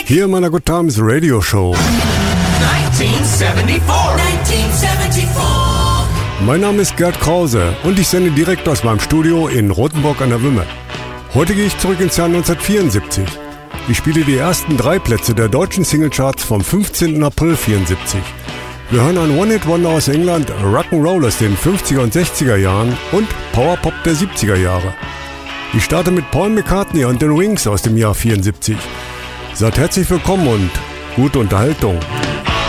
Hier in meiner Good Times Radio Show. 1974. Mein Name ist Gerd Krause und ich sende direkt aus meinem Studio in Rothenburg an der Wümme. Heute gehe ich zurück ins Jahr 1974. Ich spiele die ersten 3 Plätze der deutschen Singlecharts vom 15. April 1974. Wir hören ein One-Hit-Wonder aus England, Rock'n'Roll aus den 50er und 60er Jahren und Powerpop der 70er Jahre. Ich starte mit Paul McCartney und den Wings aus dem Jahr 74. Seid herzlich willkommen und gute Unterhaltung.